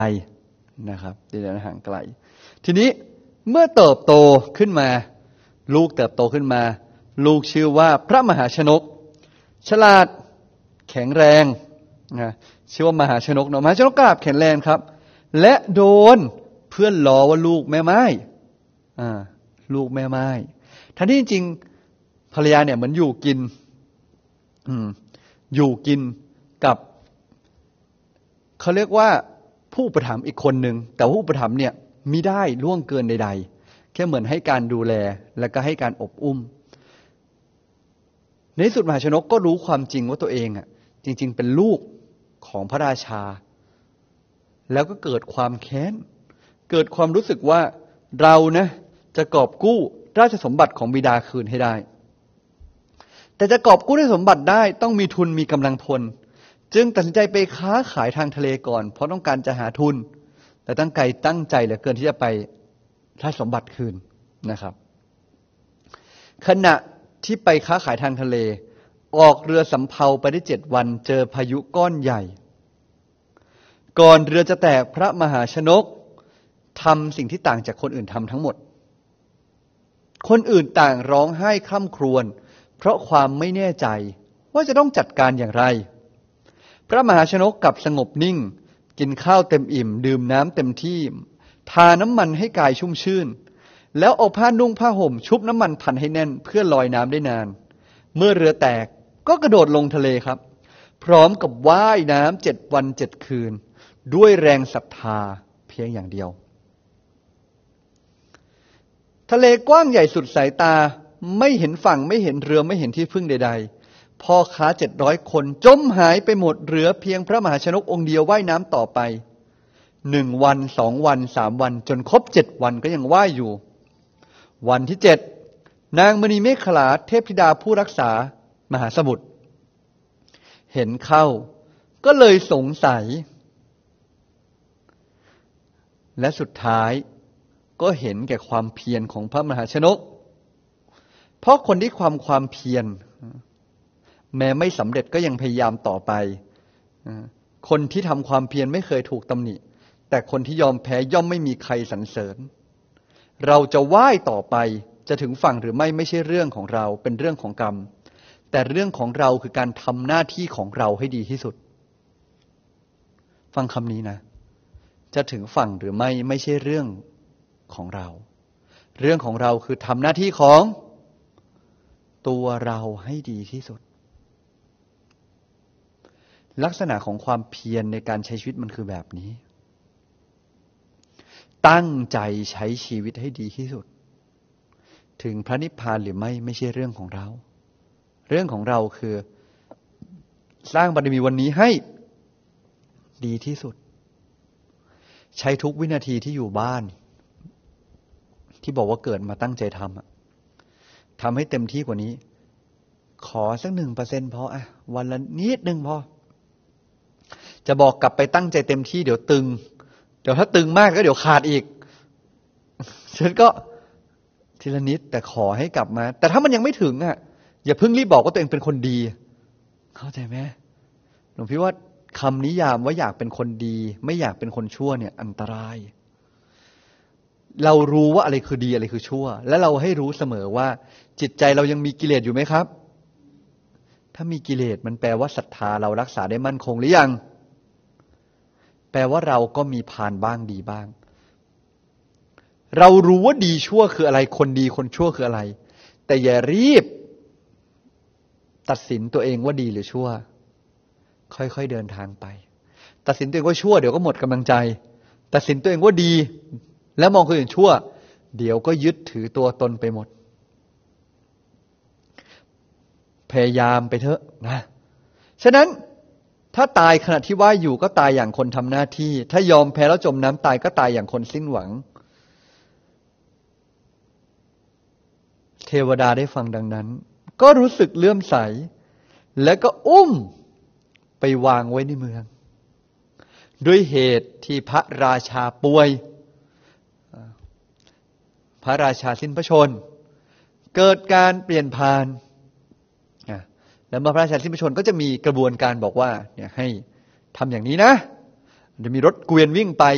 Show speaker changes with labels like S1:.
S1: นะครับดินแดนห่างไกลทีนี้เมื่อเติบโตขึ้นมาลูกเติบโตขึ้นมาลูกชื่อว่าพระมหาชนกฉลาดแข็งแรงนะชื่อว่ามหาชนกเนาะมหาชนกกราบแข็งแรงครับและโดนเพื่อนล้อว่าลูกแม่ไม้ลูกแม่ไม้ทั้งที่จริงภรรยาเนี่ยเหมือนอยู่กินกับเขาเรียกว่าผู้อุปถัมภ์อีกคนหนึ่งแต่ผู้อุปถัมภ์เนี่ยมิได้ล่วงเกินใดๆแค่เหมือนให้การดูแลและก็ให้การอบอุ้มในที่สุดมหาชนกก็รู้ความจริงว่าตัวเองจริงๆเป็นลูกของพระราชาแล้วก็เกิดความแค้นเกิดความรู้สึกว่าเรานะจะกอบกู้ราชสมบัติของบิดาคืนให้ได้แต่จะกอบกู้ราชสมบัติได้ต้องมีทุนมีกำลังพลจึงตัดสินใจไปค้าขายทางทะเลก่อนเพราะต้องการจะหาทุนแต่ตั้งใจเหลือเกินที่จะไปราชสมบัติคืนนะครับขณะที่ไปค้าขายทางทะเลออกเรือสำเภาไปได้7 วันเจอพายุก้อนใหญ่ก่อนเรือจะแตกพระมหาชนกทำสิ่งที่ต่างจากคนอื่นทำทั้งหมดคนอื่นต่างร้องไห้คร่ำครวญเพราะความไม่แน่ใจว่าจะต้องจัดการอย่างไรพระมหาชนกกลับสงบนิ่งกินข้าวเต็มอิ่มดื่มน้ำเต็มที่ทาน้ำมันให้กายชุ่มชื่นแล้วเอาผ้านุ่งผ้าห่มชุบน้ำมันพันให้แน่นเพื่อลอยน้ำได้นานเมื่อเรือแตกก็กระโดดลงทะเลครับพร้อมกับว่ายน้ำ7 วัน 7 คืนด้วยแรงศรัทธาเพียงอย่างเดียวทะเลกว้างใหญ่สุดสายตาไม่เห็นฝั่งไม่เห็นเรือไม่เห็นที่พึ่งใดๆพ่อค้า700 คนจมหายไปหมดเหลือเพียงพระมหาชนกองค์เดียวว่ายน้ำต่อไป1 วัน2 วัน3 วันจนครบ7 วันก็ยังว่ายอยู่วันที่7นางมณีเมขลาเทพธิดาผู้รักษามหาสมุทรเห็นเข้าก็เลยสงสัยและสุดท้ายก็เห็นแก่ความเพียรของพระมหาชนกเพราะคนที่ความเพียรแม้ไม่สำเร็จก็ยังพยายามต่อไปคนที่ทำความเพียรไม่เคยถูกตำหนิแต่คนที่ยอมแพ้ย่อมไม่มีใครสรรเสริญเราจะว่ายต่อไปจะถึงฝั่งหรือไม่ใช่เรื่องของเราเป็นเรื่องของกรรมแต่เรื่องของเราคือการทำหน้าที่ของเราให้ดีที่สุดฟังคำนี้นะจะถึงฝั่งหรือไม่ใช่เรื่องของเราเรื่องของเราคือทำหน้าที่ของตัวเราให้ดีที่สุดลักษณะของความเพียรในการใช้ชีวิตมันคือแบบนี้ตั้งใจใช้ชีวิตให้ดีที่สุดถึงพระนิพพานหรือไม่ใช่เรื่องของเราเรื่องของเราคือสร้างบารมีวันนี้ให้ดีที่สุดใช้ทุกวินาทีที่อยู่บ้านที่บอกว่าเกิดมาตั้งใจทำให้เต็มที่กว่านี้ขอสัก1%พอวันละนิดนึงพอจะบอกกลับไปตั้งใจเต็มที่เดี๋ยวตึงเดี๋ยวถ้าตึงมากก็เดี๋ยวขาดอีกฉันก็ทีละนิดแต่ขอให้กลับมาแต่ถ้ามันยังไม่ถึงอย่าเพิ่งรีบบอกว่าตัวเองเป็นคนดีเข้าใจไหมหลวงพี่ว่าคำนิยามว่าอยากเป็นคนดีไม่อยากเป็นคนชั่วเนี่ยอันตรายเรารู้ว่าอะไรคือดีอะไรคือชั่วและเราให้รู้เสมอว่าจิตใจเรายังมีกิเลสอยู่ไหมครับถ้ามีกิเลสมันแปลว่าศรัทธาเรารักษาได้มั่นคงหรือยังแปลว่าเราก็มีพานบ้างดีบ้างเรารู้ว่าดีชั่วคืออะไรคนดีคนชั่วคืออะไรแต่อย่ารีบตัดสินตัวเองว่าดีหรือชั่วค่อยๆเดินทางไปตัดสินตัวเองว่าชั่วเดี๋ยวก็หมดกำลังใจตัดสินตัวเองว่าดีแล้วมองคนอื่นชั่วเดี๋ยวก็ยึดถือตัวตนไปหมดพยายามไปเถอะนะฉะนั้นถ้าตายขณะที่ว่ายอยู่ก็ตายอย่างคนทำหน้าที่ถ้ายอมแพ้แล้วจมน้ำตายก็ตายอย่างคนสิ้นหวังเทวดาได้ฟังดังนั้นก็รู้สึกเลื่อมใสแล้วก็อุ้มไปวางไว้ในเมืองด้วยเหตุที่พระราชาป่วยพระราชาสิ้นพระชนม์เกิดการเปลี่ยนผ่านแล้วเมื่อพระราชาสิ้นพระชนม์ก็จะมีกระบวนการบอกว่าเนี่ยให้ทำอย่างนี้นะจะมีรถเกวียนวิ่งไป